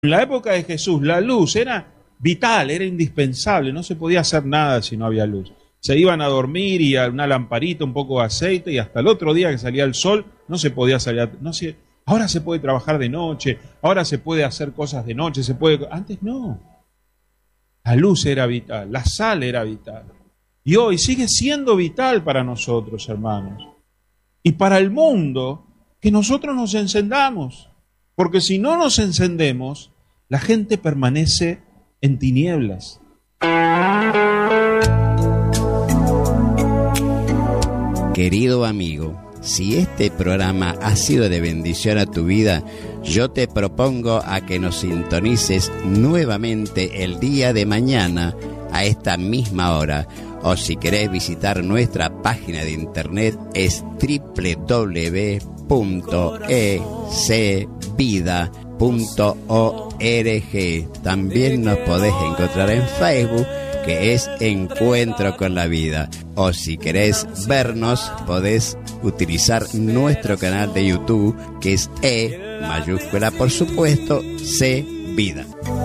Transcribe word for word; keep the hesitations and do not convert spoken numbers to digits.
En la época de Jesús, la luz era vital, era indispensable, no se podía hacer nada si no había luz. Se iban a dormir y a una lamparita, un poco de aceite, y hasta el otro día que salía el sol, no se podía salir. A, no se, ahora se puede trabajar de noche, ahora se puede hacer cosas de noche, se puede. Antes no. La luz era vital, la sal era vital. Y hoy sigue siendo vital para nosotros, hermanos. Y para el mundo, que nosotros nos encendamos. Porque si no nos encendemos, la gente permanece en tinieblas. Querido amigo, si este programa ha sido de bendición a tu vida, yo te propongo a que nos sintonices nuevamente el día de mañana a esta misma hora. O si querés visitar nuestra página de internet es doble u doble u doble u punto e c vida punto org. También nos podés encontrar en Facebook, que es Encuentro con la Vida. O si querés vernos, podés utilizar nuestro canal de YouTube, que es E, mayúscula por supuesto, C Vida.